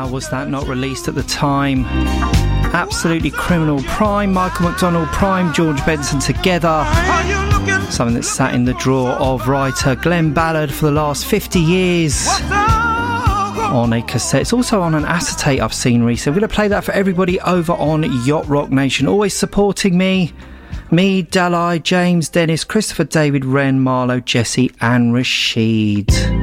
How was that not released at the time? Absolutely Criminal, Prime, Michael McDonald, Prime, George Benson together. Something that sat in the drawer of writer Glenn Ballard for the last 50 years. On a cassette. It's also on an acetate I've seen recently. I'm going to play that for everybody over on Yacht Rock Nation. Always supporting me. Me, Dalai, James, Dennis, Christopher, David, Ren, Marlo, Jesse and Rashid.